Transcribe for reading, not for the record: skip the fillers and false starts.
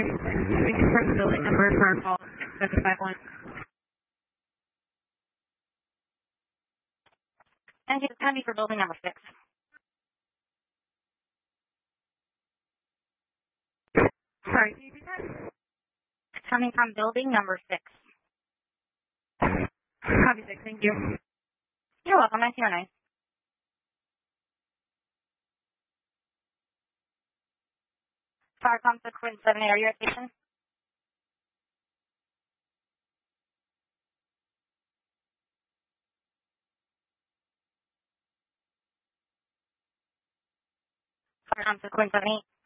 We confirm the building number for our call 751. And it's going to be for building number 6. Sorry, can you repeat that? It's coming from building number 6. Copy 6, thank you. You're welcome. 909. Fire consequence 7 area station. Fire consequence 78.